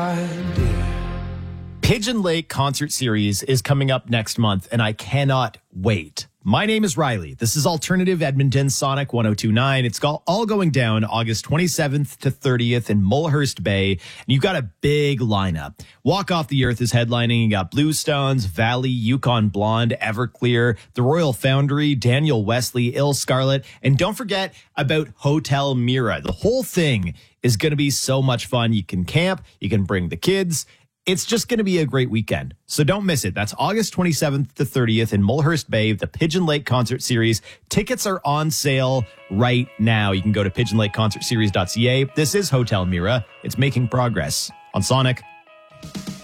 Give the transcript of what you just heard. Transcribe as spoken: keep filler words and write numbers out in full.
Pigeon Lake Concert Series is coming up next month, and I cannot wait. My name is Riley. This is Alternative Edmonton Sonic one oh two point nine. It's all going down August twenty-seventh to thirtieth in Mulhurst Bay. And you've got a big lineup. Walk Off the Earth is headlining. You got Bluestones, Valley, Yukon Blonde, Everclear, The Royal Foundry, Daniel Wesley, Ill Scarlet. And don't forget about Hotel Mira. The whole thing is going to be so much fun. You can camp. You can bring the kids. It's just going to be a great weekend. So don't miss it. That's August twenty-seventh to thirtieth in Mulhurst Bay, the Pigeon Lake Concert Series. Tickets are on sale right now. You can go to pigeon lake concert series dot c a. This is Hotel Mira. It's making progress on Sonic